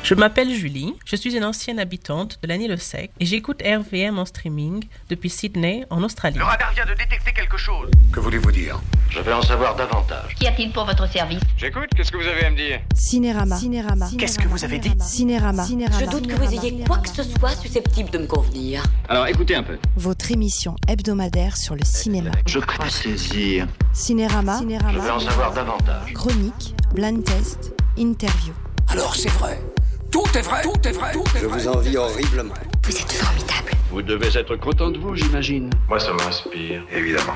Je m'appelle Julie, je suis une ancienne habitante de l'Annecy-le-Sec et j'écoute RVM en streaming depuis Sydney, en Australie. Le radar vient de détecter quelque chose. Que voulez-vous dire? Je veux en savoir davantage. Qu'y a-t-il pour votre service? J'écoute, qu'est-ce que vous avez à me dire? Cinérama. Qu'est-ce que vous avez dit? Cinérama. Je doute que vous ayez quoi que ce soit susceptible de me convenir. Alors écoutez un peu. Votre émission hebdomadaire sur le cinéma. Je crois saisir. Cinérama. Je veux en savoir davantage. Chronique, blind test, interview. Alors c'est vrai. Tout est vrai. Je vous envie horriblement. Vous êtes formidable. Vous devez être content de vous, j'imagine. Moi, ça m'inspire. Évidemment.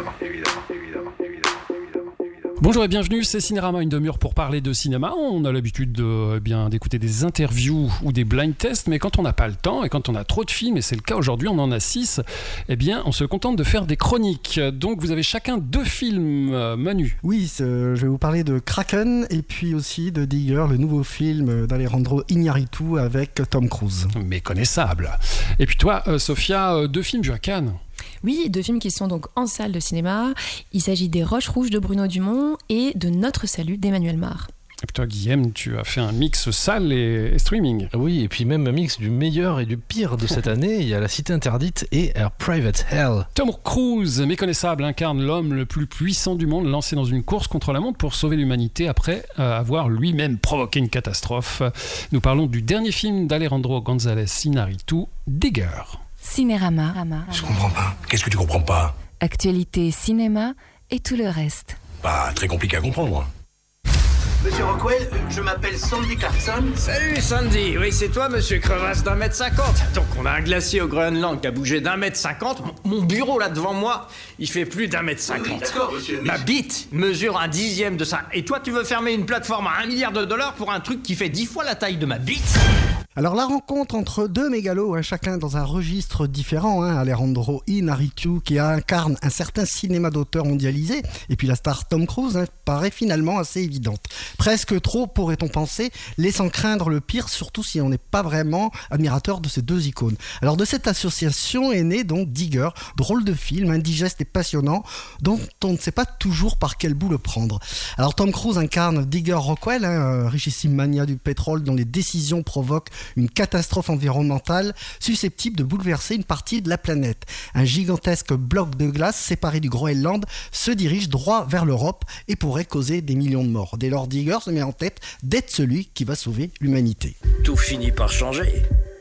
Bonjour et bienvenue, c'est Cinérama, une demi-heure pour parler de cinéma. On a l'habitude d'écouter des interviews ou des blind tests, mais quand on n'a pas le temps et quand on a trop de films, et c'est le cas aujourd'hui, on en a 6, eh bien on se contente de faire des chroniques. Donc vous avez chacun 2 films, Manu. Oui, je vais vous parler de Kraken et puis aussi de Digger, le nouveau film d'Alejandro Iñárritu avec Tom Cruise. Méconnaissable. Et puis toi, Sophia, 2 films vus à Cannes. Oui, 2 films qui sont donc en salle de cinéma. Il s'agit des Roches Rouges de Bruno Dumont et de Notre Salut d'Emmanuel Mar. Et puis toi, Guillaume, tu as fait un mix salle et streaming. Oui, et puis même un mix du meilleur et du pire de cette année. Il y a La Cité Interdite et Private Hell. Tom Cruise, méconnaissable, incarne l'homme le plus puissant du monde lancé dans une course contre la montre pour sauver l'humanité après avoir lui-même provoqué une catastrophe. Nous parlons du dernier film d'Alejandro González Iñárritu, Digger. Cinérama. Je comprends pas. Qu'est-ce que tu comprends pas? Actualité, cinéma et tout le reste. Pas très compliqué à comprendre. Monsieur Rockwell, je m'appelle Sandy Clarkson. Salut Sandy, oui c'est toi monsieur crevasse d'1m50. Donc on a un glacier au Groenland qui a bougé d'1m50. Mon bureau là devant moi, il fait plus d'1m50. Oui, d'accord, monsieur. Ma bite mesure 1/10 de ça. Et toi tu veux fermer une plateforme à $1 milliard pour un truc qui fait 10 fois la taille de ma bite? Alors la rencontre entre 2 mégalos, chacun dans un registre différent, Alejandro Iñárritu qui incarne un certain cinéma d'auteur mondialisé, et puis la star Tom Cruise paraît finalement assez évidente. Presque trop pourrait-on penser, laissant craindre le pire, surtout si on n'est pas vraiment admirateur de ces 2 icônes. Alors de cette association est né donc Digger, drôle de film, indigeste et passionnant, dont on ne sait pas toujours par quel bout le prendre. Alors Tom Cruise incarne Digger Rockwell, richissime mania du pétrole dont les décisions provoquent une catastrophe environnementale susceptible de bouleverser une partie de la planète. Un gigantesque bloc de glace séparé du Groenland se dirige droit vers l'Europe et pourrait causer des millions de morts. Dès lors, Digger se met en tête d'être celui qui va sauver l'humanité. Tout finit par changer.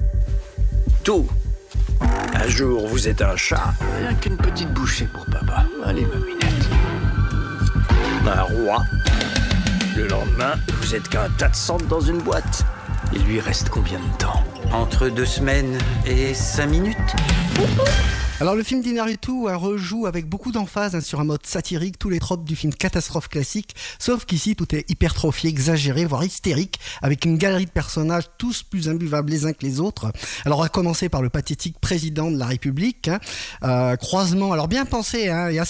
Tout. Un jour vous êtes un chat. Rien qu'une petite bouchée pour papa. Allez ma minette. Un roi. Le lendemain, vous êtes qu'un tas de cendres dans une boîte. Il lui reste combien de temps? Entre 2 semaines et 5 minutes. Alors le film d'Iñárritu rejoue avec beaucoup d'emphase sur un mode satirique tous les tropes du film catastrophe classique, sauf qu'ici tout est hypertrophié, exagéré, voire hystérique, avec une galerie de personnages tous plus imbuvables les uns que les autres. Alors à commencer par le pathétique président de la République, croisement alors bien pensé et assez